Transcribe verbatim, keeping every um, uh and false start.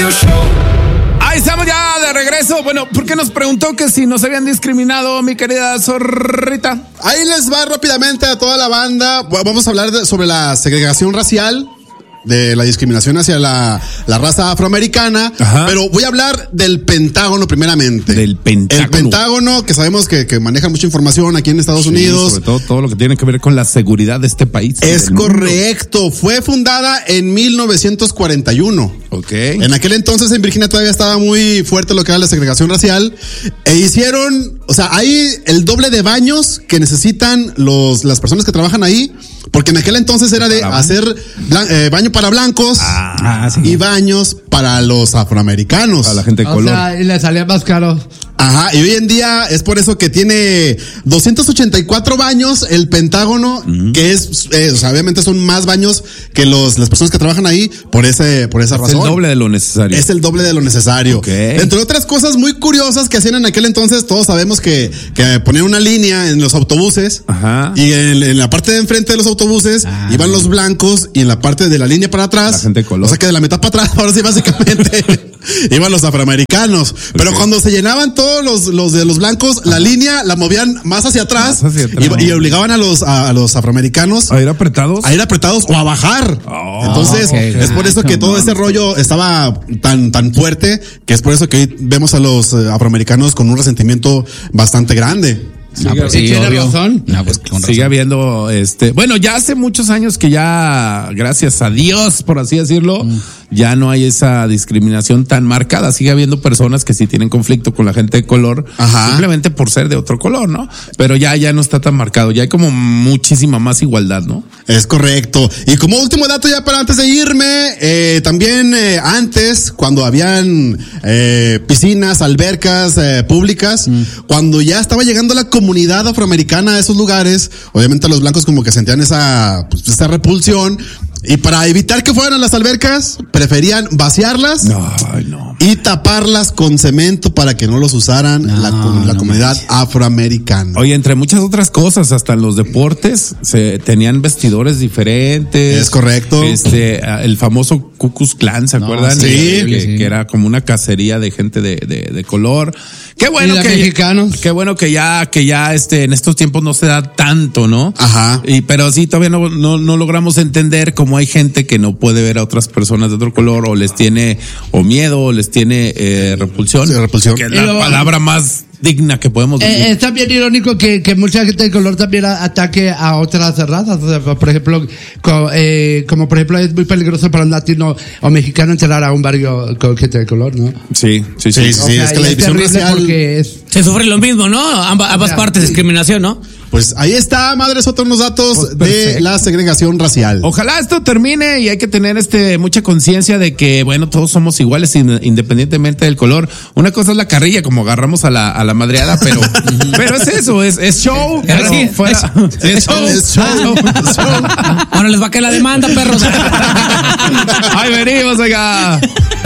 radio show. Ahí estamos ya de regreso. Bueno, ¿por qué nos preguntó que si nos habían discriminado, mi querida Zorrita? Ahí les va rápidamente a toda la banda. Vamos a hablar de, sobre la segregación racial, de la discriminación hacia la, la raza afroamericana. Ajá. Pero voy a hablar del Pentágono primeramente. Del Pentágono. El Pentágono, que sabemos que, que maneja mucha información aquí en Estados sí, Unidos. Sobre todo todo lo que tiene que ver con la seguridad de este país. Es correcto. Mundo. Fue fundada en mil novecientos cuarenta y uno. Ok. En aquel entonces en Virginia todavía estaba muy fuerte lo que era la segregación racial. E hicieron, o sea, hay el doble de baños que necesitan los, las personas que trabajan ahí. Porque en aquel entonces era de hacer blan, eh, baño para blancos ah, sí. y baños para los afroamericanos. Para la gente de o color. Sea, y le salía más caro. Ajá, y hoy en día es por eso que tiene doscientos ochenta y cuatro baños el Pentágono, uh-huh. que es, eh, o sea, obviamente son más baños que los las personas que trabajan ahí por ese por esa es razón. Es el doble de lo necesario. Es el doble de lo necesario. Okay. Entre otras cosas muy curiosas que hacían en aquel entonces, todos sabemos que que ponían una línea en los autobuses. Ajá. Y en, en la parte de enfrente de los autobuses ah. iban los blancos y en la parte de la línea para atrás, la gente de color. O sea que de la mitad para atrás, ahora sí básicamente iban los afroamericanos. Okay. Pero cuando se llenaban todos los, los de los blancos, la línea la movían más hacia atrás, más hacia atrás. Y, y obligaban a los, a, a los afroamericanos a ir apretados, a ir apretados o a bajar. Oh, Entonces, okay. es por eso que todo ese rollo estaba tan, tan fuerte, que es por eso que hoy vemos a los afroamericanos con un resentimiento bastante grande. No, pues sí, tiene razón. No, pues con sigue razón. habiendo este, bueno, ya hace muchos años que ya, gracias a Dios, por así decirlo, mm. ya no hay esa discriminación tan marcada. Sigue habiendo personas que sí tienen conflicto con la gente de color, Ajá. simplemente por ser de otro color, ¿no? Pero ya, ya no está tan marcado. Ya hay como muchísima más igualdad, ¿no? Es correcto. Y como último dato, ya para antes de irme, eh, también eh, antes, cuando habían eh, piscinas, albercas eh, públicas, mm. cuando ya estaba llegando la comunidad afroamericana a esos lugares, obviamente los blancos como que sentían esa, pues, esa repulsión, y para evitar que fueran a las albercas, preferían vaciarlas no, no. y taparlas con cemento para que no los usaran no, la, la no comunidad manches. afroamericana. Oye, entre muchas otras cosas, hasta en los deportes se tenían vestidores diferentes. Es correcto. Este, el famoso Ku Klux Klan, ¿se no, acuerdan? Sí, que, sí. Que, que era como una cacería de gente de, de, de color. Qué bueno que mexicanos. Qué bueno que ya que ya este en estos tiempos no se da tanto, ¿no? Ajá. Y pero sí todavía no no, no logramos entender cómo hay gente que no puede ver a otras personas de otro color o les tiene o miedo o les tiene eh, repulsión. Sí, repulsión. Que es la Pero, palabra más digna que podemos decir. Eh, es también irónico que, que mucha gente de color también ataque a otras razas. O sea, por ejemplo, co, eh, como por ejemplo es muy peligroso para un latino o mexicano entrar a un barrio con gente de color, ¿no? Sí, sí, sí. sí, sí, sí. sea, es que la división racial es... se sufre lo mismo, ¿no? Amba, ambas partes, discriminación, ¿no? Pues ahí está, madres, otros unos datos pues de la segregación racial. Ojalá esto termine y hay que tener este mucha conciencia de que, bueno, todos somos iguales independientemente del color. Una cosa es la carrilla, como agarramos a la, a la madreada, pero, pero es eso, es, es show. Pero sí, fuera. Es, es show. Es show. Es show. Ahora les va a caer la demanda, perros. Ahí venimos, oiga.